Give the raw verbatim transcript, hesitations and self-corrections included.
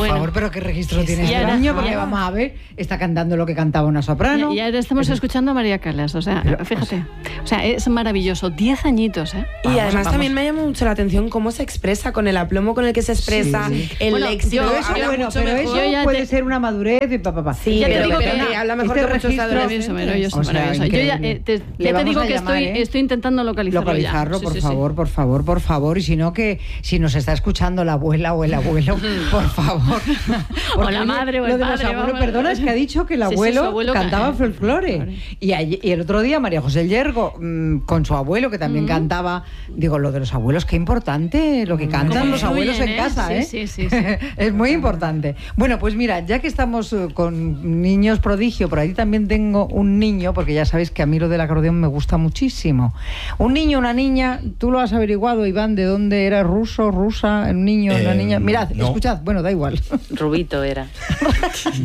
bueno. favor, pero ¿qué registro tiene este ahora, niño? Porque ya. vamos a ver, está cantando lo que cantaba una soprano. Y ahora estamos Eso. escuchando a María Callas, o sea, Pero, fíjate. O sea, es maravilloso. Diez añitos, ¿eh? Y Vamos, además vamos. también me llama mucho la atención cómo se expresa, con el aplomo con el que se expresa, Sí. el Bueno, léxico. yo- Pero eso, habla bueno, mucho pero mejor. eso Yo ya puede te- ser una madurez y pa, pa, pa. Sí, Ya te pero, digo que- pero habla mejor este que muchos registro- Maravilloso, maravilloso, O sea, maravilloso. Yo ya, increíble. eh, te, Le ya te vamos digo a que llamar, estoy, ¿eh? estoy intentando localizarlo, Localizarlo, ya. por Sí, sí, sí. favor, por favor, por favor. Y si no, que si nos está escuchando la abuela o el abuelo, por favor. Porque, la oye, madre o lo el de los padre, abuelos, vamos. perdona, es que ha dicho que el Sí, sí, abuelo, su abuelo cantaba ca- folclore. Y, ayer- y el otro día María José Yergo, mmm, con su abuelo, que también cantaba, digo, lo de los abuelos, qué importante lo que cantan Cómo los abuelos en influyen, ¿eh? casa, Sí, ¿eh? sí, sí, sí. Es muy importante. Bueno, pues mira, ya que estamos eh, con niños prodigio, por ahí también tengo un niño, porque ya sabéis que a mí lo del acordeón me gusta muchísimo. Un niño, una niña, tú lo has averiguado, Iván, de dónde era, ruso, rusa, un niño, una Eh, niña. Mirad, no. escuchad, bueno, da igual. Rubito era.